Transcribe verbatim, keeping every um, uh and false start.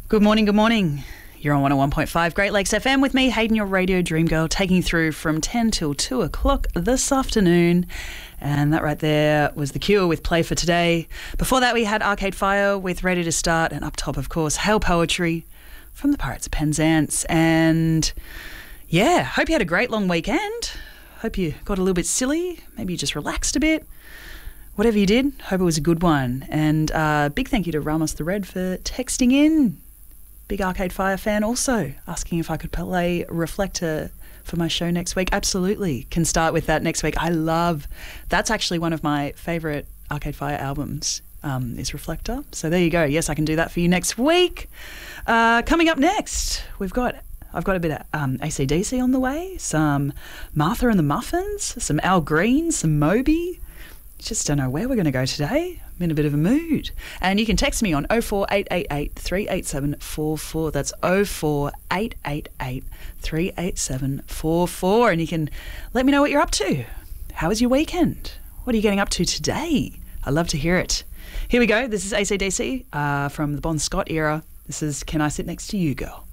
Good morning, good morning. You're on one oh one point five Great Lakes F M with me, Hayden, your radio dream girl, taking you through from ten till two o'clock this afternoon. And that right there was The Cure with Play for Today. Before that, we had Arcade Fire with Ready to Start. And up top, of course, Hail Poetry from the Pirates of Penzance. And yeah, hope you had a great long weekend. Hope you got a little bit silly. Maybe you just relaxed a bit. Whatever you did, hope it was a good one. And uh, big thank you to Ramos the Red for texting in. Big Arcade Fire fan also, asking if I could play Reflector for my show next week. Absolutely. Can start with that next week. I love, that's actually one of my favourite Arcade Fire albums, um, is Reflector. So there you go. Yes, I can do that for you next week. Uh, coming up next, we've got, I've got a bit of um, A C D C on the way, some Martha and the Muffins, some Al Green, some Moby. Just don't know where we're going to go today. I'm in a bit of a mood. And you can text me on oh four eight eight eight, three eight seven four four. That's oh four eight eight eight, three eight seven four four. And you can let me know what you're up to. How was your weekend? What are you getting up to today? I'd love to hear it. Here we go. This is A C D C uh, from the Bon Scott era. This is Can I Sit Next to You, Girl?